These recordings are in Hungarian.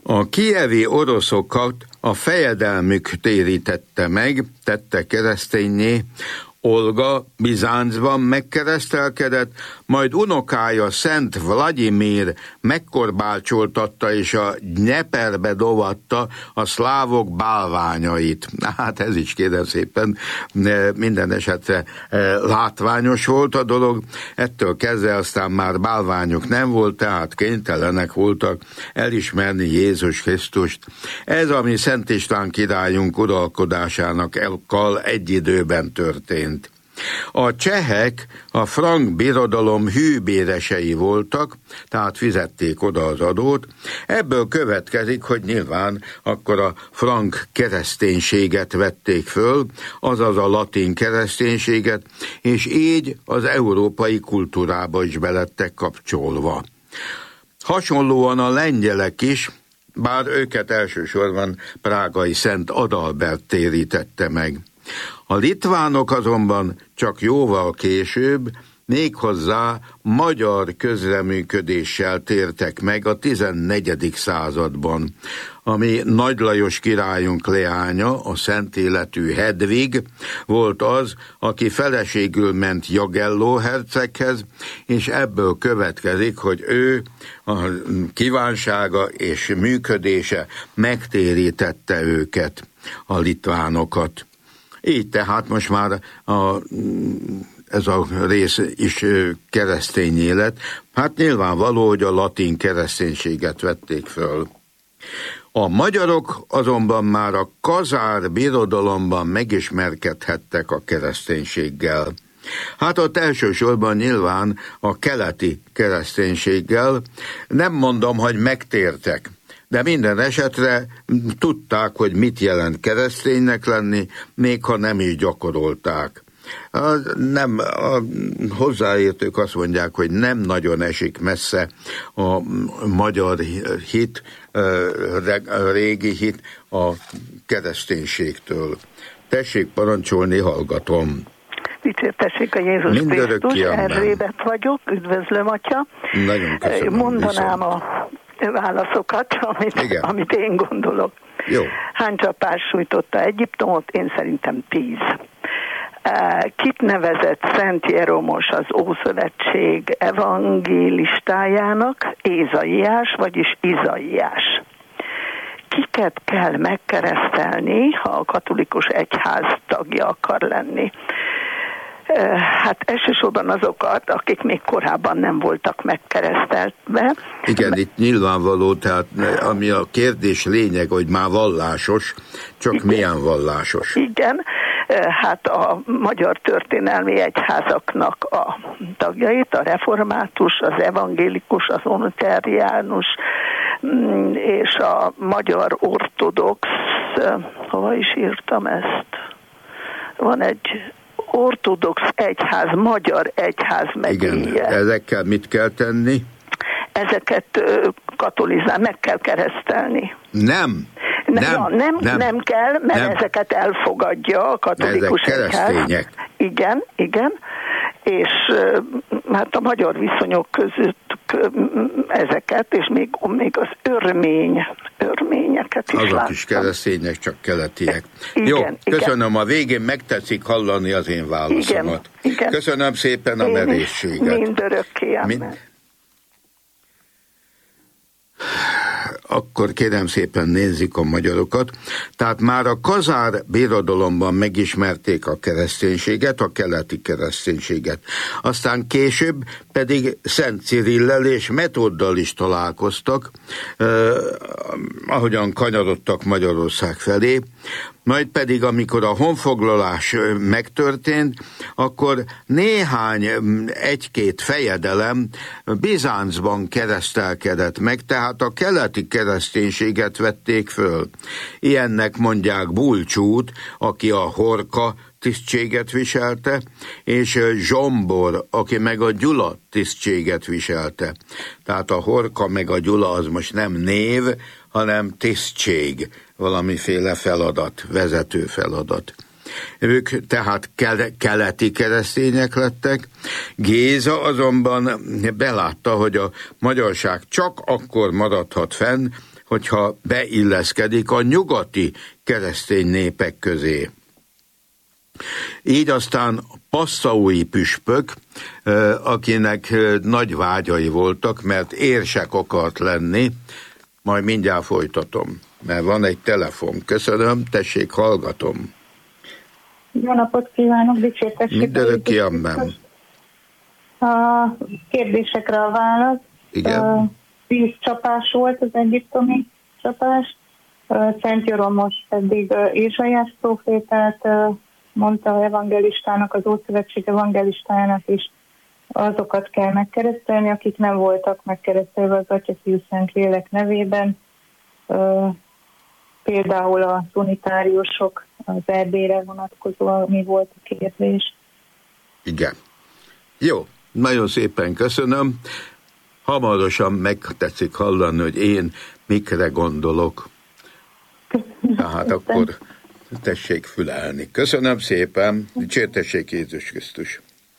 A kijevi oroszokat a fejedelmük térítette meg, tette kereszténnyé. Olga Bizáncban megkeresztelkedett, majd unokája Szent Vladimir megkorbácsoltatta és a Dnyeperbe dovatta a szlávok bálványait. Hát ez is kérem szépen minden esetre látványos volt a dolog. Ettől kezdve aztán már bálványok nem volt, tehát kénytelenek voltak elismerni Jézus Krisztust. Ez a mi Szent István királyunk uralkodásának egy időben történt. A csehek a frank birodalom hűbéresei voltak, tehát fizették oda az adót. Ebből következik, hogy nyilván akkor a frank kereszténységet vették föl, azaz a latin kereszténységet, és így az európai kultúrába is belettek kapcsolva. Hasonlóan a lengyelek is, bár őket elsősorban prágai Szent Adalbert térítette meg. A litvánok azonban csak jóval később, méghozzá magyar közreműködéssel tértek meg a 14. században, ami Nagy Lajos királyunk leánya, a szent életű Hedvig volt az, aki feleségül ment Jagelló herceghez, és ebből következik, hogy ő a kívánsága és működése megtérítette őket, a litvánokat. Így tehát most már ez a rész is keresztény élet. Hát nyilvánvaló, hogy a latin kereszténységet vették föl. A magyarok azonban már a Kazár birodalomban megismerkedhettek a kereszténységgel. Hát ott elsősorban nyilván a keleti kereszténységgel, nem mondom, hogy megtértek, de minden esetre tudták, hogy mit jelent kereszténynek lenni, még ha nem is gyakorolták. A hozzáértők azt mondják, hogy nem nagyon esik messze a magyar hit, a régi hit a kereszténységtől. Tessék parancsolni, hallgatom. Dicsértessék a Jézus Krisztus, Erzsébet vagyok, üdvözlöm, atya. Nagyon köszönöm. Mondanám a válaszokat, amit én gondolok. Jó. Hány csapás sújtotta Egyiptomot? Én szerintem 10. Kit nevezett Szent Jeromos az Ószövetség evangélistájának? Ézaiás, vagyis Izaiás. Kiket kell megkeresztelni, ha a katolikus egyház tagja akar lenni? Hát elsősorban azokat, akik még korábban nem voltak megkeresztelve. Igen, itt nyilvánvaló, tehát ami a kérdés lényeg, hogy már vallásos, csak igen. Milyen vallásos? Igen, hát a magyar történelmi egyházaknak a tagjait, a református, az evangélikus, az unitariánus, és a magyar ortodox, hova is írtam ezt? Van egy ortodox egyház, magyar egyház megyéje. Igen, ezekkel mit kell tenni? Ezeket meg kell keresztelni. Nem kell, mert ezeket elfogadja a katolikus egyház. Igen, és hát a magyar viszonyok között ezeket, és még az örményeket is azok láttam. is keresztények, csak keletiek. Igen, jó, igen. Köszönöm, a végén megtetszik hallani az én válaszomat. Igen. Köszönöm szépen a merészséget. Mindörökké, amen. Akkor kérem szépen nézzük a magyarokat. Tehát már a Kazár birodalomban megismerték a kereszténységet, a keleti kereszténységet. Aztán később pedig Szent Cirillel és Metóddal is találkoztak, ahogyan kanyarodtak Magyarország felé. Majd pedig, amikor a honfoglalás megtörtént, akkor egy-két fejedelem Bizáncban keresztelkedett meg, tehát a keleti kereszténységet vették föl. Ilyennek mondják Bulcsút, aki a Horka tisztséget viselte, és Zsombor, aki meg a Gyula tisztséget viselte. Tehát a Horka meg a Gyula az most nem név, hanem tisztség, valamiféle feladat, vezető feladat. Ők tehát keleti keresztények lettek. Géza azonban belátta, hogy a magyarság csak akkor maradhat fenn, hogyha beilleszkedik a nyugati keresztény népek közé. Így aztán Passaui püspök, akinek nagy vágyai voltak, mert érsek akart lenni, majd mindjárt folytatom, mert van egy telefon. Köszönöm, tessék, hallgatom. Jó napot kívánok, dicsértessék. Mindörök kiemben. A kérdésekre a válasz. Igen. 10 csapás volt az egyiptomi csapás, Szent Joromos pedig Ézsaiás prófétát mondta evangelistának, az Ószövetség evangelistájának is, azokat kell megkeresztelni, akik nem voltak megkeresztelve az Atya, Fiú, Szentlélek nevében. Például a unitáriusok, az EB-re vonatkozó, ami volt a kérdés. Igen. Jó, nagyon szépen köszönöm. Hamarosan megtetszik hallani, hogy én mikre gondolok. Tehát akkor tessék fülelni. Köszönöm szépen, dicsértessék Jézus Krisztus.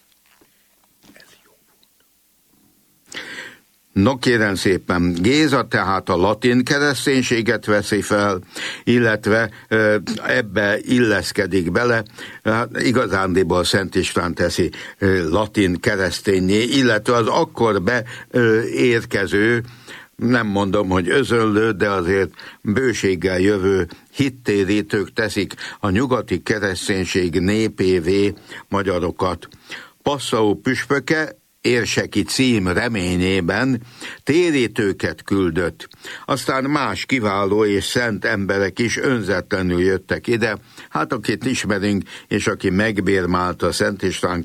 No kérem szépen, Géza tehát a latin kereszténységet veszi fel, illetve ebbe illeszkedik bele, igazándiból Szent István teszi latin keresztényé, illetve az akkor beérkező, nem mondom, hogy özönlő, de azért bőséggel jövő hittérítők teszik a nyugati kereszténység népévé magyarokat. Passau püspöke érseki cím reményében térítőket küldött. Aztán más kiváló és szent emberek is önzetlenül jöttek ide, hát akit ismerünk, és aki megbérmálta Szent István